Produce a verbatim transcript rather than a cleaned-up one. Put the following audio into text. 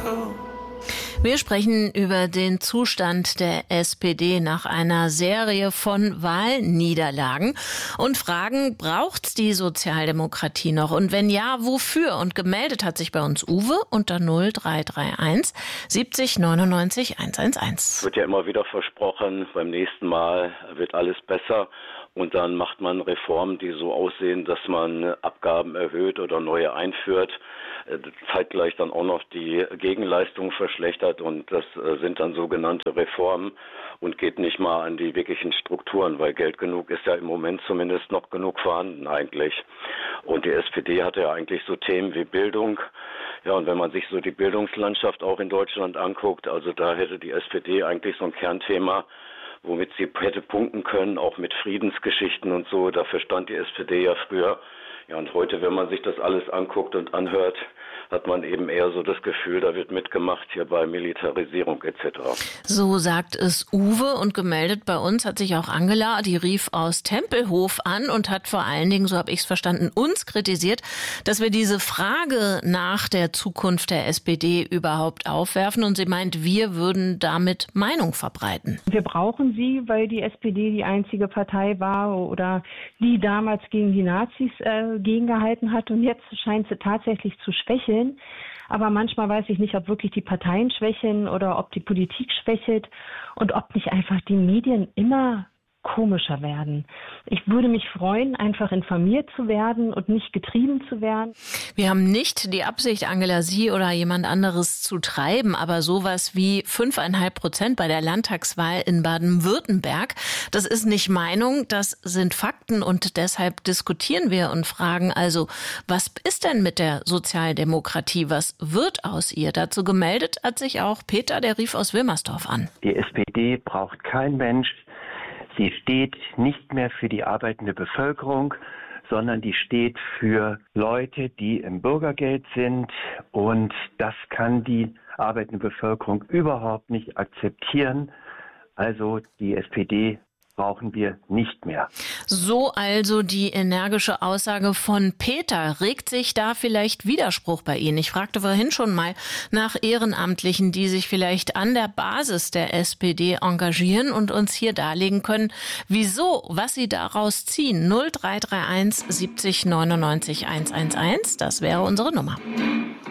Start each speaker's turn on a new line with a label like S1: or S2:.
S1: Wir sprechen über den Zustand der S P D nach einer Serie von Wahlniederlagen und fragen, braucht's die Sozialdemokratie noch? Und wenn ja, wofür? Und gemeldet hat sich bei uns Uwe unter null drei drei eins siebzig neunundneunzig hundertelf.
S2: Es wird ja immer wieder versprochen, beim nächsten Mal wird alles besser. Und dann macht man Reformen, die so aussehen, dass man Abgaben erhöht oder neue einführt, zeitgleich dann auch noch die Gegenleistung verschlechtert. Und das sind dann sogenannte Reformen und geht nicht mal an die wirklichen Strukturen, weil Geld genug ist ja im Moment zumindest noch genug vorhanden eigentlich. Und die S P D hatte ja eigentlich so Themen wie Bildung. Ja, und wenn man sich so die Bildungslandschaft auch in Deutschland anguckt, also da hätte die S P D eigentlich so ein Kernthema, womit sie hätte punkten können, auch mit Friedensgeschichten und so. Dafür stand die S P D ja früher. Ja, und heute, wenn man sich das alles anguckt und anhört, hat man eben eher so das Gefühl, da wird mitgemacht hier bei Militarisierung et cetera.
S1: So sagt es Uwe, und gemeldet bei uns hat sich auch Angela, die rief aus Tempelhof an und hat vor allen Dingen, so habe ich es verstanden, uns kritisiert, dass wir diese Frage nach der Zukunft der S P D überhaupt aufwerfen, und sie meint, wir würden damit Meinung verbreiten.
S3: Wir brauchen sie, weil die S P D die einzige Partei war oder die damals gegen die Nazis äh, gegengehalten hat, und jetzt scheint sie tatsächlich zu schwächeln. Aber manchmal weiß ich nicht, ob wirklich die Parteien schwächeln oder ob die Politik schwächelt und ob nicht einfach die Medien immer komischer werden. Ich würde mich freuen, einfach informiert zu werden und nicht getrieben zu werden.
S1: Wir haben nicht die Absicht, Angela, Sie oder jemand anderes zu treiben, aber sowas wie fünfeinhalb Prozent bei der Landtagswahl in Baden-Württemberg, das ist nicht Meinung, das sind Fakten, und deshalb diskutieren wir und fragen also, was ist denn mit der Sozialdemokratie? Was wird aus ihr? Dazu gemeldet hat sich auch Peter, der rief aus Wilmersdorf an.
S4: Die S P D braucht kein Mensch. Sie steht nicht mehr für die arbeitende Bevölkerung, sondern die steht für Leute, die im Bürgergeld sind. Und das kann die arbeitende Bevölkerung überhaupt nicht akzeptieren. Also die S P D brauchen wir nicht mehr.
S1: So also die energische Aussage von Peter. Regt sich da vielleicht Widerspruch bei Ihnen? Ich fragte vorhin schon mal nach Ehrenamtlichen, die sich vielleicht an der Basis der S P D engagieren und uns hier darlegen können, wieso, was sie daraus ziehen. null drei drei eins siebzig neunundneunzig hundertelf, das wäre unsere Nummer.